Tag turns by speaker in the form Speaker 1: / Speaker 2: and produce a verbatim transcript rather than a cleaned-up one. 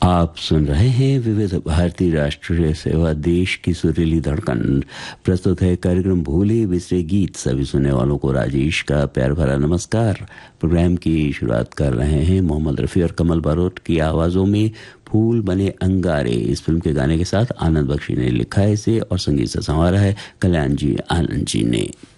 Speaker 1: आप सुन रहे हैं विविध भारती राष्ट्रीय सेवा, देश की सुरीली धड़कन। प्रस्तुत है कार्यक्रम भूले बिसरे गीत। सभी सुनने वालों को राजेश का प्यार भरा नमस्कार। प्रोग्राम की शुरुआत कर रहे हैं मोहम्मद रफ़ी और कमल बारोट की आवाज़ों में फूल बने अंगारे इस फिल्म के गाने के साथ। आनंद बख्शी ने लिखा है इसे और संगीत से संवारा है कल्याण जी आनंद जी ने।